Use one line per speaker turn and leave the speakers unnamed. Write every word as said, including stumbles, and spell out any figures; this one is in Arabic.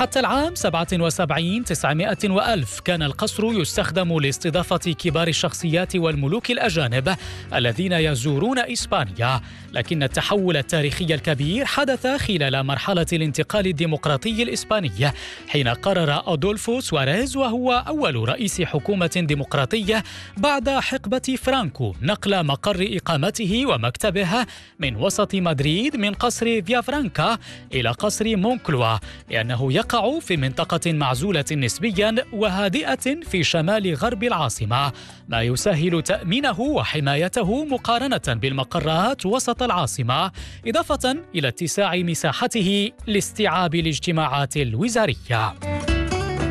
حتى العام سبعة وسبعين تسعمائة وألف كان القصر يستخدم لاستضافة كبار الشخصيات والملوك الأجانب الذين يزورون إسبانيا، لكن التحول التاريخي الكبير حدث خلال مرحلة الانتقال الديمقراطي الإسباني، حين قرر أدولفو سواريز وهو أول رئيس حكومة ديمقراطية بعد حقبة فرانكو نقل مقر إقامته ومكتبه من وسط مدريد من قصر فيافرانكا إلى قصر مونكلوا، لأنه يقع في منطقة معزولة نسبيا وهادئة في شمال غرب العاصمة، ما يسهل تأمينه وحمايته مقارنة بالمقرات وسط العاصمة، إضافة إلى اتساع مساحته لاستيعاب الاجتماعات الوزارية.